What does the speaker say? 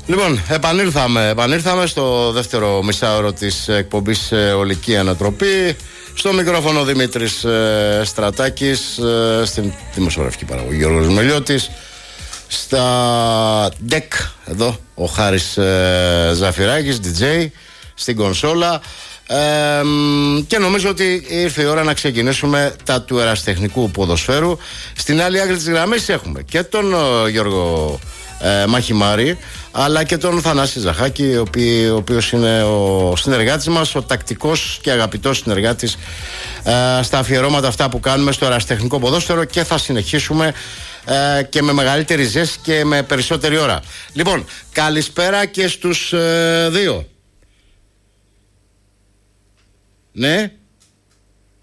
Λοιπόν, επανήλθαμε στο δεύτερο μισάωρο της εκπομπής Ολική Ανατροπή. Στο μικρόφωνο Δημήτρης Στρατάκης, στην δημοσιογραφική παραγωγή Γιώργος Μελιώτης, στα ΔΕΚ εδώ ο Χάρης Ζαφυράκης, DJ, στην κονσόλα, και νομίζω ότι ήρθε η ώρα να ξεκινήσουμε τα του ερασιτεχνικού ποδοσφαίρου. Στην άλλη άκρη της γραμμής έχουμε και τον Γιώργο Μαχημάρη, αλλά και τον Θανάση Ζαχάκη, ο οποίος είναι ο συνεργάτης μας, ο τακτικός και αγαπητός συνεργάτης στα αφιερώματα αυτά που κάνουμε στο ερασιτεχνικό ποδόσφαιρο, και θα συνεχίσουμε και με μεγαλύτερη ζέστη και με περισσότερη ώρα. Λοιπόν, καλησπέρα και στους δύο. Ναι.